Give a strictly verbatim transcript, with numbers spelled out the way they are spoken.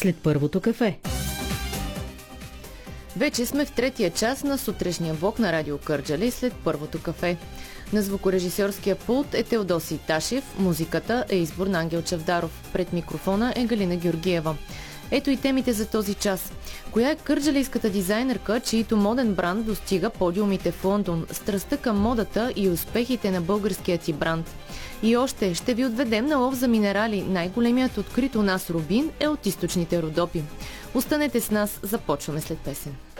след първото кафе. Вече сме в третия час на сутрешния блок на Радио Кърджали след първото кафе. На звукорежисьорския пулт е Теодосий Ташев, музиката е избор на Ангел Чавдаров. Пред микрофона е Галина Георгиева. Ето и темите за този час. Коя е кърджалийската дизайнерка, чието моден бранд достига подиумите в Лондон, страстта към модата и успехите на българския ти бранд? И още ще ви отведем на лов за минерали. Най-големият открит у нас рубин е от източните Родопи. Останете с нас, започваме след песен.